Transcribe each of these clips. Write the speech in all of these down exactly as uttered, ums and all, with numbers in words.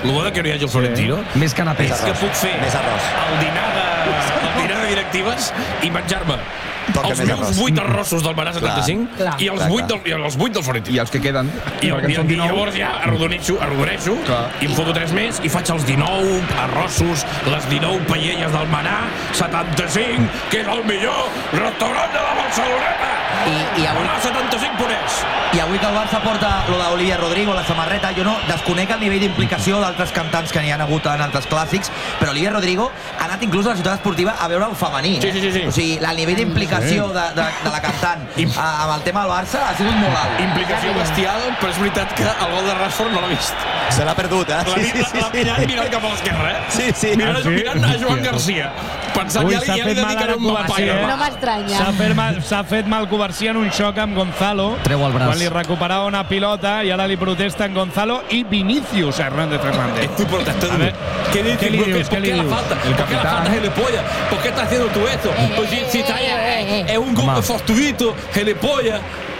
el bo de que no hi hagi el Florentino sí. Més canapés. És que puc fer el dinar de, el dinar de directives i menjar-me els meus vuit arrossos del Manà setanta-cinc clar, i els vuit del, del, del Florentino. I els que queden. I, el, i, i llavors ja arrodoneixo, arrodoneixo i em foto tres més i faig els dinou arrossos, les dinou paelles del Manà setanta-cinc, que és el millor restaurant de la Barceloneta. I, i avui, Manà setanta-cinc purés. I avui que el Barça porta lo d'Olivia Rodrigo, la samarreta, jo no desconec el nivell d'implicació d'altres cantants que n'hi ha hagut en altres clàssics, però Olivia Rodrigo ha anat inclús a la ciutat esportiva a veure el femení. Sí, sí, sí, sí. O sigui, el nivell d'implicació de, de, de la cantant Imp amb el tema del Barça ha sigut molt alt. Implicació bestial, però és veritat que el gol de Rashford no l'ha vist. Se l'ha perdut, eh? L'ha sí, sí, mirant, sí. mirant cap a l'esquerra, eh? Sí, sí. Mirant, ah, sí? mirant a Joan Garcia. Pensant Ui, ja, ja li dedicaré un papai. Eh? No m'estranya. S'ha fet, mal, fet mal Covarsí en un xoc amb Gonzalo. Treu el braç. Quan li recuperava una pilota i ara li protesten Gonzalo i Vinicius Hernández Fernández. Estoy protestando. ¿Qué, ¿Qué le dius? ¿Por qué la falta? ¿Por qué la falta, gilipollas? ¿Por qué estás haciendo tú esto? Eh, pues si, si está ahí, eh, es un gol fortuito, gilipollas.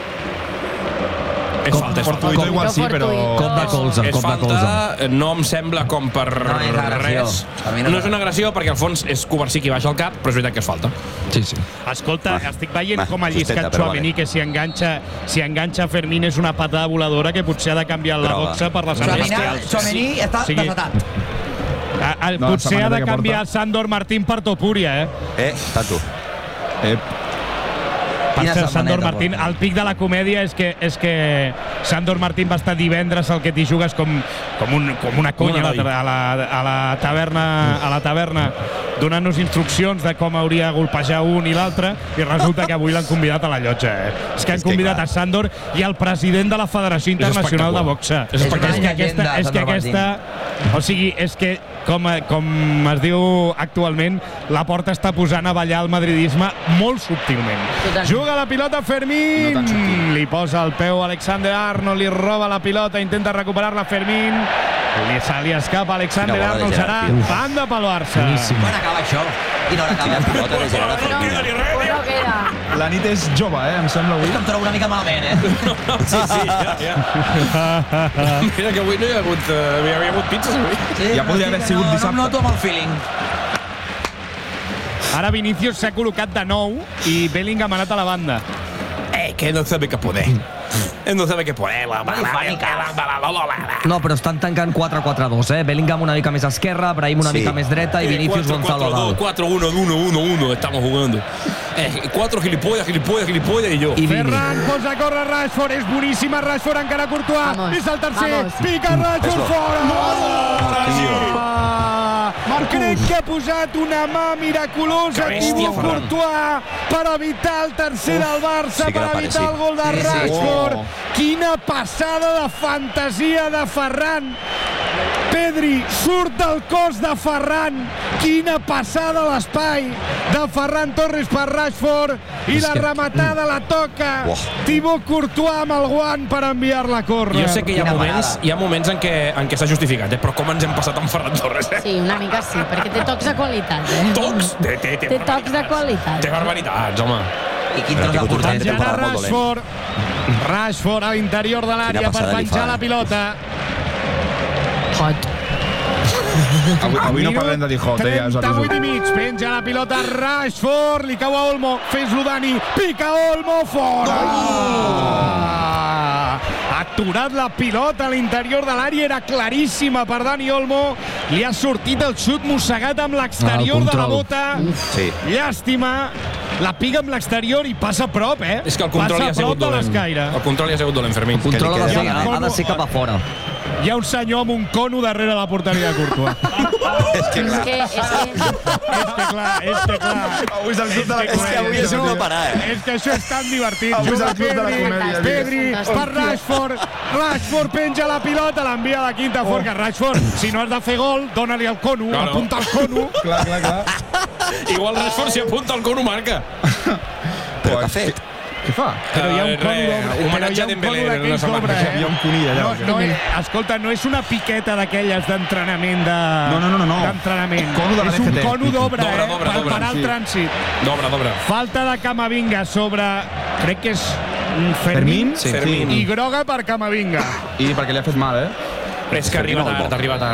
És falta, és falta. Fortuito igual sí, però... Cop de colze, és cop de colze. falta, no em sembla com per no, és res. No, no és una agressió perquè al fons és Covarsí qui baixa el cap, però és veritat que és falta. Sí, sí. Escolta, ah, estic veient ah, com ha lliscat Tchouaméni, que si enganxa, si enganxa Fermín és una patada voladora que potser ha de canviar la boxa per les celestials. Tchouaméni està o sigui, desatat. A, a, no, potser ha de canviar Sandor Martín per Topuria, eh? Eh, tanto. Eh, Per ser Sandor Martín, el pic de la comèdia és que, és que Sandor Martín va estar divendres al que t'hi jugues com, com, un, com una conya a la, a, la, a la taverna, a la taverna donant-nos instruccions de com hauria de golpejar un i l'altre, i resulta que avui l'han convidat a la llotja. Eh? És que han és convidat que, a Sandor i al president de la Federació Internacional de Boxa. És, és, és que aquesta, és que aquesta o sigui, és que com, com es diu actualment, la Porta està posant a ballar el madridisme molt subtilment. Total. Juga la pilota Fermín, no li posa el peu Alexander Arnold, li roba la pilota, intenta recuperar-la Fermín, li, se li escapa Alexander Arnold, serà banda pel Barça. Quan acaba això? I no acaba. Pilota de Gerard No queda. la nit és jove, eh? Em sembla avui. És que em trobo una mica malament, eh? Sí, sí, ja, ja. Mira que avui no hi ha hagut, uh, hi havia hagut pizzas avui. Sí, Ja podria haver sigut no, dissabte. No em noto amb el feeling. Ara Vinicius s'ha col·locat de nou i Bellingham ha anat a la banda. Eh, que no sabe què poder. Ell no sabe què poder. No, però estan tancant quatre quatre dos, eh? Bellingham una mica més esquerra, Brahim una Sí. mica més dreta i Vinicius Gonzalo dalt. cuatro uno uno uno uno estamos jugando. Eh, cuatro gilipollas, gilipollas, gilipollas i jo. I Vini. Ferran posa a córrer Rashford, és boníssima Rashford, encara Courtois, Vamos, és el tercer, vamos. pica Rashford fora! Crec que ha posat una mà miraculosa Que bèstia, Thibaut Ferran. Courtois per evitar el tercer del Barça, sí que per va evitar parecer. el gol de Sí, sí. Rashford. Oh. Quina passada de fantasia de Ferran. Pedri surt del cos de Ferran. Quina passada a l'espai de Ferran Torres per Rashford i la rematada la toca Thibaut Courtois amb el guant per enviar-la a córrer. Jo sé que hi ha Quina moments, parada. hi ha moments en què, en què s'ha justificat, eh? Però com ens hem passat amb Ferran Torres, eh? Sí, una mica sí, perquè té tocs de qualitat, eh? Tocs? Té, té, té, Té tocs de qualitat. Té barbaritats, home. I quin tros de tingut un porter. tret. Penjarà temporada molt Rashford. Rashford a l'interior de l'àrea per passada li penjar fa. la pilota. Hot. Avui, avui no parlem de Dijot, eh? Ja us trenta-vuit i aviso. mig, penja la pilota Rashford, li cau a Olmo, fes-lo Dani, pica Olmo, fora! Ha aturat la pilota a l'interior de l'àrea, era claríssima per Dani Olmo, li ha sortit el xut mossegat amb l'exterior El de la control. bota, Sí. llàstima, la piga amb l'exterior i passa a prop, eh? És que el control hi ha passa a sigut prop de dolent. l'escaire. El control hi ha sigut dolent, Fermín. Control ha de, queda ser, ha, ha de ser cap a fora. Hi ha un senyor amb un cono darrere la porteria de Courtois. És que És clar, que, és que... És que clar, és que clar. Avui és el club de la És que és que avui això no va parar, eh? És que això és tan divertit. Avui és Juga el club de la Pedri, comèdia. Pedri, per Rashford. Rashford penja la pilota, l'envia a la quinta fort, que Rashford, si no has de fer gol, dona-li el cono, Claro. apunta el cono. Clar, clar, clar. Igual Rashford s'hi apunta al cono marca. però què ha fet? Què fa? Però hi ha un Eh, cono res, d'obre. Però hi homenatge ha a un Dembélé cono en una d'aquells setmana. d'obre, Hi ha un conill allà. No, o què? no, és, escolta, no és una piqueta d'aquelles d'entrenament de... No, no, no, no, no. D'entrenament. Cono de la és un D G T. cono d'obre, D'obre, eh? d'obre, Per d'obre, parar el sí. trànsit. D'obra, d'obra. Falta de Camavinga sobre... Crec que és Fermín. Fermín? Sí. Fermín. I groga per Camavinga. I perquè li ha fet mal, eh? És que arriba tard, arriba tard.